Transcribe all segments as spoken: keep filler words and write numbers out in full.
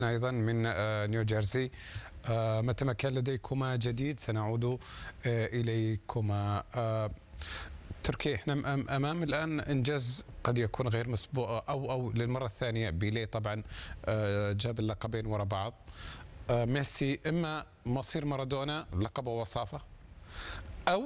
أيضا من نيوجيرسي. متى كان لديكما جديد سنعود إليكما. تركي، احنا امام الان انجاز قد يكون غير مسبوق، او او للمره الثانيه بيليه طبعا جاب اللقبين ورا بعض. ميسي اما مصير مارادونا لقب ووصافه، او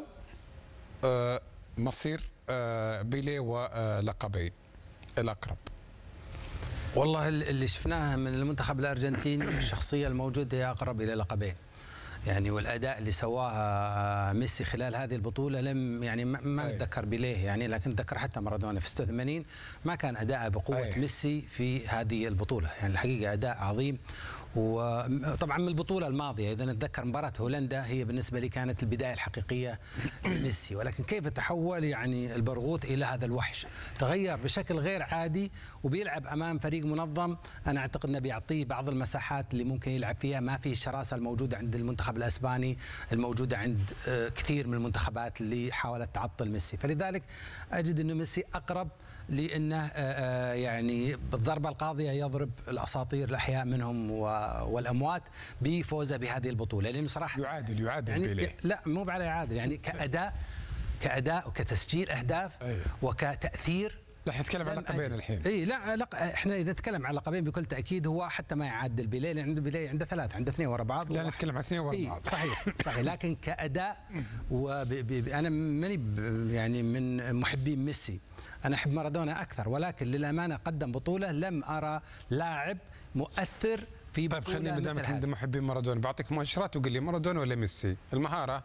مصير بيليه ولقبين، الاقرب. والله اللي شفناه من المنتخب الارجنتيني الشخصيه الموجوده هي اقرب الى لقبين يعني، والاداء اللي سواه ميسي خلال هذه البطوله لم يعني ما نتذكر بيليه يعني، لكن نتذكر حتى مارادونا في ستة وثمانين ما كان اداءه بقوه أي. ميسي في هذه البطوله يعني، الحقيقه اداء عظيم. وطبعا من البطوله الماضيه اذا نتذكر مباراه هولندا هي بالنسبه لي كانت البدايه الحقيقيه لميسي، ولكن كيف تحول يعني البرغوث الى هذا الوحش، تغير بشكل غير عادي وبيلعب امام فريق منظم. انا اعتقد انه بيعطيه بعض المساحات اللي ممكن يلعب فيها، ما في الشراسه الموجوده عند المنتخب الاسباني الموجوده عند كثير من المنتخبات اللي حاولت تعطل ميسي، فلذلك اجد انه ميسي اقرب، لانه يعني بالضربه القاضيه يضرب الاساطير الاحياء منهم والاموات بفوزه بهذه البطوله، لانه صراحه يعادل يعادل يعني بيليه. لا مو على يعادل يعني كاداء كاداء وكتسجيل اهداف أيه. وكتاثير. لا نتكلم عن لقبين الحين. اي لا لق... احنا اذا نتكلم عن لقبين بكل تاكيد هو حتى ما يعادل بيليه، لان عنده بيليه عنده ثلاث عنده اثنين ورا بعض. لا نتكلم عن اثنين ورا إيه بعض. صحيح صحيح لكن كاداء وب... ب... انا ماني يعني من محبين ميسي، انا احب مارادونا اكثر، ولكن للامانه قدم بطوله لم ارى لاعب مؤثر في بطوله. طيب خليني ما دامك عند محبين مارادونا بعطيك مؤشرات وقول لي مارادونا ولا ميسي؟ المهاره؟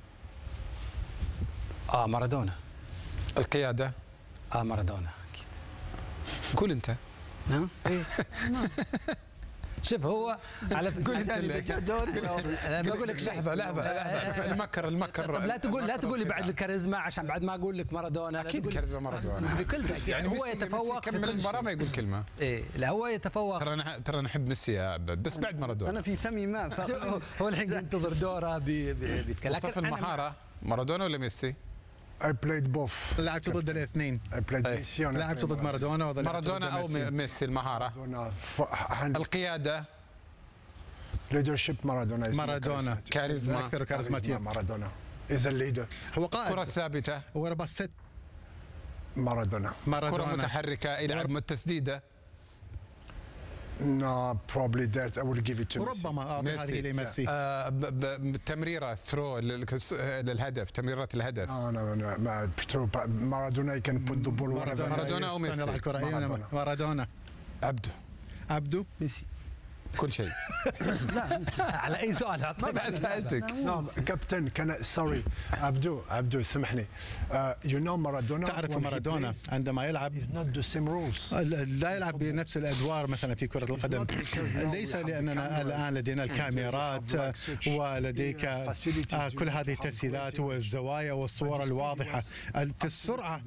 اه مارادونا. القياده؟ اه مارادونا اكيد. قول انت. ها؟ ايه شوف هو على قول انت انا بقول لك لحظه لحظه المكر المكر. لا تقول لا تقول لي بعد الكاريزما عشان بعد ما اقول لك مارادونا. اكيد كاريزما مارادونا بكل تاكيد يعني هو يتفوق في كمل المباراه ما يقول كلمه. ايه لا هو يتفوق. ترى انا ترى انا احب ميسي بس بعد مارادونا. انا في ثمي ما هو الحين ينتظر دوره بيتكلم. مصطفى المهاره مارادونا ولا ميسي؟ I played both. لعبت ضد الاثنين. I played Messi. لعبت ضد مارادونا وضد مارادونا او ميسي. المهارة. القيادة. leadership مارادونا. مارادونا. كاريزما. أكثر كاريزماتية. مارادونا. is a leader. هو قائد. كرة ثابتة. هو ربع ست. مارادونا. مارادونا. كرة متحركة يلعب التسديدة. No, probably that I will give it to ربما أعطي هذه لميسي. تمريرة ثرو للهدف، تمريرات الهدف. No, no, no. مارادونا can put the ball wherever. مارادونا أو ميسي؟ مارادونا. عبده. عبده. ميسي. كل شيء. لا على اي سؤال ما بعد سالتك. نعم كابتن كان سوري عبدو عبدو سامحني. يو نو مارادونا. تعرف مارادونا عندما يلعب لا يلعب بنفس الادوار مثلا في كرة القدم، ليس لاننا الان لدينا الكاميرات ولديك كل هذه التسهيلات والزوايا والصور الواضحة في السرعة.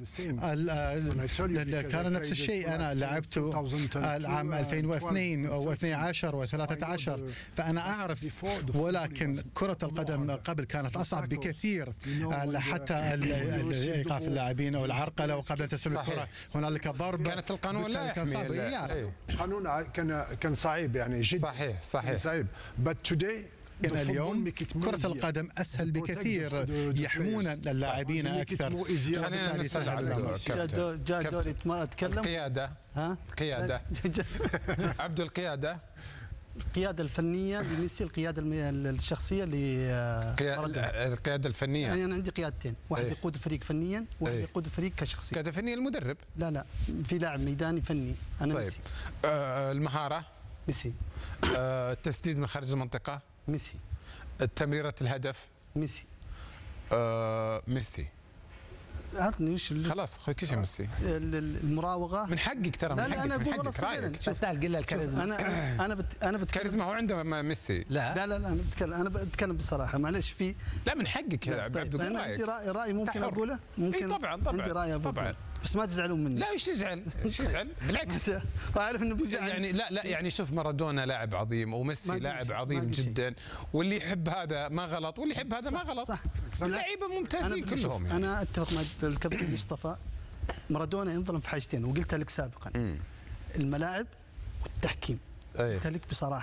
كان نفس الشيء، انا لعبت العام ألفين واثنين واثني عشر وثلاثة عشر فأنا أعرف، ولكن كرة القدم قبل كانت أصعب بكثير، حتى إيقاف اللاعبين أو العرقلة وقبل تسليم الكرة هنالك ضرب. كانت القانون لا يحمي. القانون كان كان صعيب يعني جدا. صحيح صحيح صعيب. but today اليوم كرة القدم أسهل بكثير، يحمون اللاعبين أكثر. خلينا نسأل عبدو. جاء دوري ما أتكلم. القيادة. ها؟ القيادة. عبدو القيادة. القيادة الفنية لميسي، القيادة الشخصية لمارادونا. القيادة الفنية. يعني أنا عندي قيادتين، واحد يقود الفريق فنيا، وواحد يقود الفريق كشخصية. القيادة الفنية المدرب. لا لا في لاعب ميداني فني. أنا طيب. ميسي. آه المهارة. ميسي. آه التسديد من خارج المنطقة. ميسي. التمريرة الهدف. ميسي. آه ميسي. عطني وش خلاص اخوي كل شيء ميسي. المراوغه من حقك ترى. لا لا انا اقول والله رايك. شوف قل له الكاريزما. انا انا بت انا بتكلم كاريزما هو عنده ميسي. لا لا لا, لا انا بتكلم انا بتكلم بصراحه معلش في. لا من حقك يا عبد طيب انا عندي راي راي ممكن تحر. اقوله ممكن. إيه طبعا طبعا عندي راي طبعا بس ما تزعلون مني. لا ايش يزعل؟ ايش يزعل؟ بالعكس عارف انه بيزعل يعني. لا لا يعني شوف مارادونا لاعب عظيم وميسي لاعب عظيم جدا، واللي يحب هذا ما غلط واللي يحب هذا ما غلط. صح اللعيبه ممتازين كلهم يعني. انا اتفق مع الكابتن مصطفى. مارادونا ينظلم في حاجتين وقلتها لك سابقا. م. الملاعب والتحكيم. أي. قلت لك بصراحه